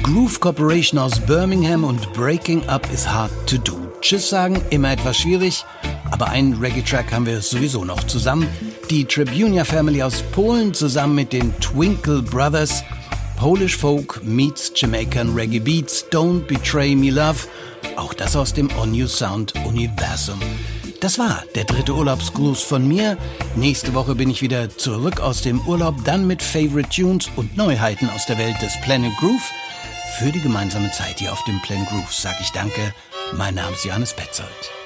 Groove Corporation aus Birmingham und Breaking Up is Hard to Do. Tschüss sagen, immer etwas schwierig, aber einen Reggae-Track haben wir sowieso noch zusammen. Die Tribunia Family aus Polen zusammen mit den Twinkle Brothers. Polish Folk meets Jamaican Reggae Beats, Don't Betray Me Love. Auch das aus dem On You Sound Universum. Das war der 3. Urlaubsgruß von mir. Nächste Woche bin ich wieder zurück aus dem Urlaub, dann mit Favorite Tunes und Neuheiten aus der Welt des Planet Groove. Für die gemeinsame Zeit hier auf dem Planet Groove sage ich danke. Mein Name ist Johannes Petzold.